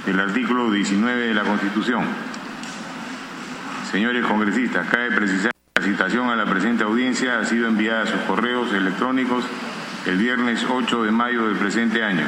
del artículo 19 de la Constitución. Señores congresistas, cabe precisar que la citación a la presente audiencia ha sido enviada a sus correos electrónicos el viernes 8 de mayo del presente año.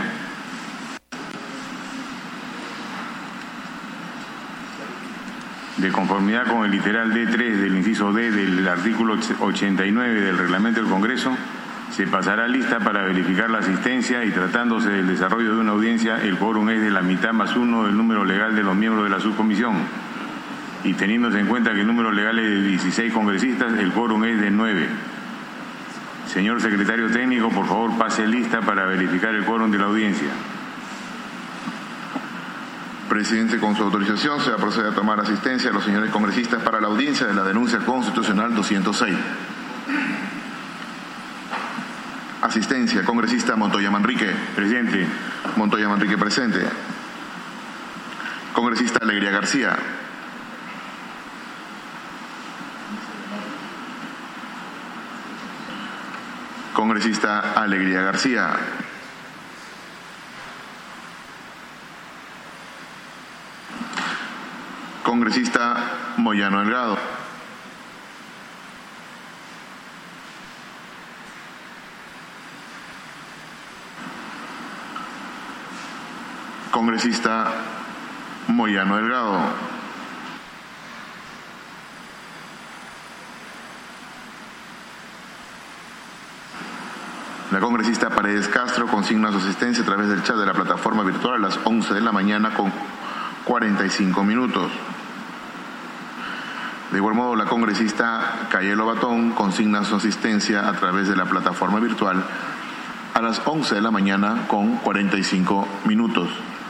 De conformidad con el literal D3 del inciso D del artículo 89 del Reglamento del Congreso, se pasará lista para verificar la asistencia y tratándose del desarrollo de una audiencia, el quórum es de la mitad más uno del número legal de los miembros de la subcomisión. Y teniéndose en cuenta que el número legal es de 16 congresistas, el quórum es de 9. Señor secretario técnico, por favor, pase lista para verificar el quórum de la audiencia. Presidente, con su autorización se va a proceder a tomar asistencia a los señores congresistas para la audiencia de la denuncia constitucional 206. Asistencia, congresista Montoya Manrique. Presente. Montoya Manrique, presente. Congresista Alegría García. Congresista Alegría García. Congresista Moyano Delgado. Congresista Moyano Delgado. La congresista Paredes Castro consigna su asistencia a través del chat de la plataforma virtual a las 11 de la mañana con 45 minutos. De igual modo, la congresista Cayelo Batón consigna su asistencia a través de la plataforma virtual a las 11 de la mañana con 45 minutos.